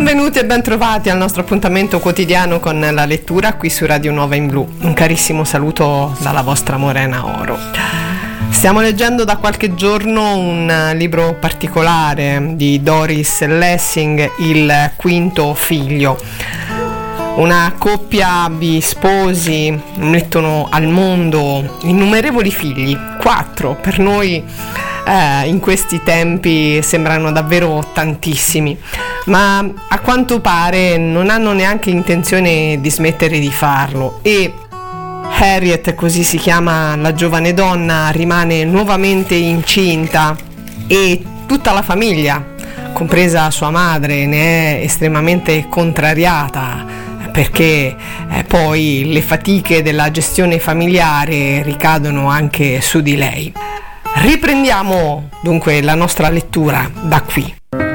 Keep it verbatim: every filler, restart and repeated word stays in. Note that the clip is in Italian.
Benvenuti e bentrovati al nostro appuntamento quotidiano con la lettura qui su Radio Nuova in Blu. Un carissimo saluto dalla vostra Morena Oro. Stiamo leggendo da qualche giorno un libro particolare di Doris Lessing, Il quinto figlio. Una coppia di sposi mettono al mondo innumerevoli figli, quattro per noi. Eh, in questi tempi sembrano davvero tantissimi, ma a quanto pare non hanno neanche intenzione di smettere di farlo e Harriet, così si chiama la giovane donna, rimane nuovamente incinta e tutta la famiglia, compresa sua madre, ne è estremamente contrariata perché eh, poi le fatiche della gestione familiare ricadono anche su di lei. Riprendiamo dunque la nostra lettura da qui.